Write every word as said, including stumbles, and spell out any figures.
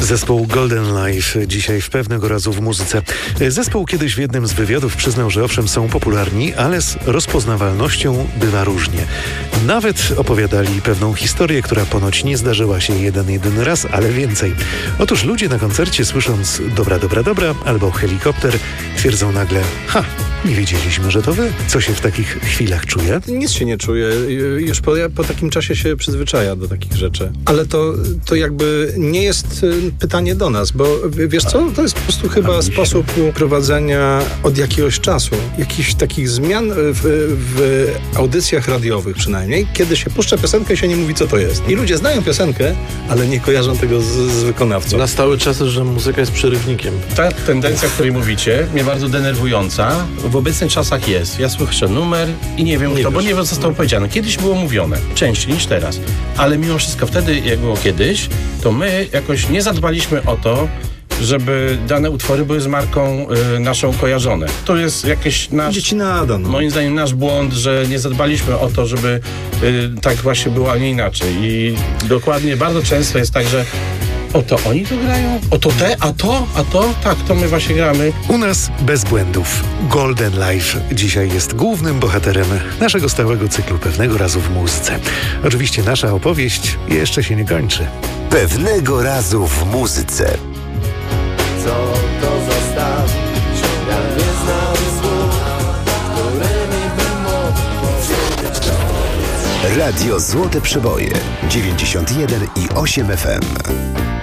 Zespół Golden Life dzisiaj w Pewnego Razu w muzyce. Zespół kiedyś w jednym z wywiadów przyznał, że owszem są popularni, ale z rozpoznawalnością bywa różnie. Nawet opowiadali pewną historię, która ponoć nie zdarzyła się jeden, jedyny raz, ale więcej. Otóż ludzie na koncercie słysząc dobra, dobra, dobra albo helikopter twierdzą nagle, ha, nie wiedzieliśmy, że to wy. Co się w takich chwilach czuje? Nic się nie czuje. Już po, po takim czasie się przyzwyczaja do takich rzeczy. Ale to, to jakby nie jest pytanie do nas, bo wiesz co? To jest po prostu chyba sposób prowadzenia od jakiegoś czasu. Jakichś takich zmian w, w audycjach radiowych przynajmniej, kiedy się puszcza piosenkę i się nie mówi, co to jest. I ludzie znają piosenkę, ale nie kojarzą tego z, z wykonawcą. Nastały czasy, że muzyka jest przerywnikiem. Ta tendencja, o której mówicie, mnie bardzo denerwująca. W obecnych czasach jest. Ja słyszę numer i nie wiem nie kto, wiesz. bo nie wiem, co zostało powiedziane. Kiedyś było mówione, częściej niż teraz. Ale mimo wszystko wtedy, jak było kiedyś, to my jakoś nie zadbaliśmy o to, żeby dane utwory były z marką y, naszą kojarzone. To jest jakieś nasz... Dzieci nada, no. Moim zdaniem nasz błąd, że nie zadbaliśmy o to, żeby y, tak właśnie było, a nie inaczej. I dokładnie bardzo często jest tak, że o to oni to grają? O to te? A to? A to? Tak, to my właśnie gramy. U nas bez błędów. Golden Life dzisiaj jest głównym bohaterem naszego stałego cyklu Pewnego Razu w muzyce. Oczywiście nasza opowieść jeszcze się nie kończy. Pewnego Razu w muzyce. Co to zostawić? Ja nie znam słów, którymi bym mógł ciebie. Radio Złote Przeboje dziewięćdziesiąt jeden i osiem F M.